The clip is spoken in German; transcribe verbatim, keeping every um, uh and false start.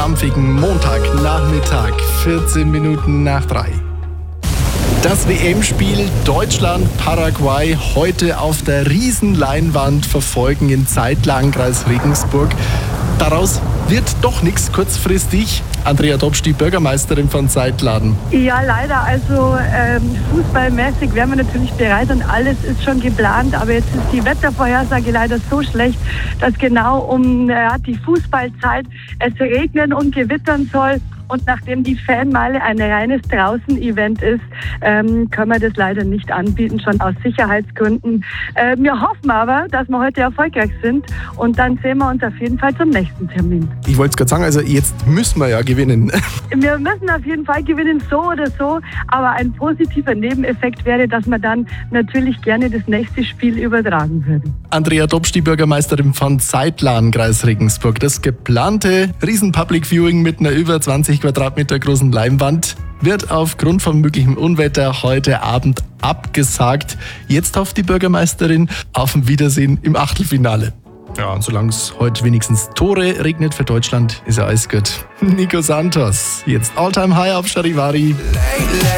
dampfigen Montagnachmittag, vierzehn Minuten nach drei. Das W M-Spiel Deutschland-Paraguay heute auf der Riesenleinwand verfolgen in Zeitlangkreis Regensburg. Daraus wird doch nichts kurzfristig. Andrea Dobsch, die Bürgermeisterin von Zeitladen. Ja, leider. Also ähm, fußballmäßig wären wir natürlich bereit und alles ist schon geplant. Aber jetzt ist die Wettervorhersage leider so schlecht, dass genau um äh, die Fußballzeit es regnen und gewittern soll. Und nachdem die Fanmeile ein reines Draußen-Event ist, ähm, können wir das leider nicht anbieten, schon aus Sicherheitsgründen. Äh, wir hoffen aber, dass wir heute erfolgreich sind und dann sehen wir uns auf jeden Fall zum nächsten Termin. Ich wollte es gerade sagen, also jetzt müssen wir ja gewinnen. Wir müssen auf jeden Fall gewinnen, so oder so. Aber ein positiver Nebeneffekt wäre, dass wir dann natürlich gerne das nächste Spiel übertragen würden. Andrea Dobsch, die Bürgermeisterin von Zeitladen, Kreis Regensburg. Das geplante Riesen-Public-Viewing mit einer über zwanzig Quadratmeter großen Leinwand wird aufgrund von möglichem Unwetter heute Abend abgesagt. Jetzt hofft die Bürgermeisterin auf ein Wiedersehen im Achtelfinale. Ja, und solange es heute wenigstens Tore regnet für Deutschland, ist ja alles gut. Nico Santos, jetzt All-Time High auf Charivari.